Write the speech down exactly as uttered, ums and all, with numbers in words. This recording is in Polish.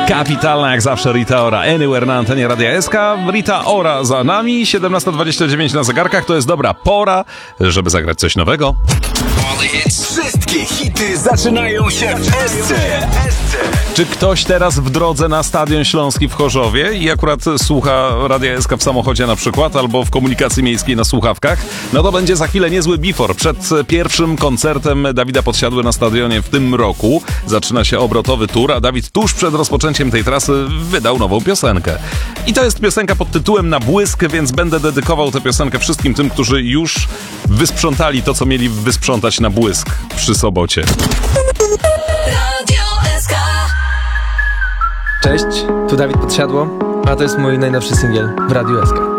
Kapitalna jak zawsze Rita Ora, Anywhere na antenie Radia S K. Rita Ora za nami, siedemnasta dwadzieścia dziewięć na zegarkach. To jest dobra pora, żeby zagrać coś nowego. Wszystkie hity zaczynają się w S C. Czy ktoś teraz w drodze na Stadion Śląski w Chorzowie i akurat słucha Radia S K w samochodzie na przykład, albo w komunikacji miejskiej na słuchawkach? No to będzie za chwilę niezły before przed pierwszym koncertem Dawida Podsiadły na stadionie w tym roku. Zaczyna się obrotowy tour, a Dawid tuż przed rozpoczęciem tej trasy wydał nową piosenkę. I to jest piosenka pod tytułem Na błysk, więc będę dedykował tę piosenkę wszystkim tym, którzy już wysprzątali to, co mieli wysprzątać na błysk przy sobocie. Cześć, tu Dawid Podsiadło, a to jest mój najnowszy singiel w Radiu S K.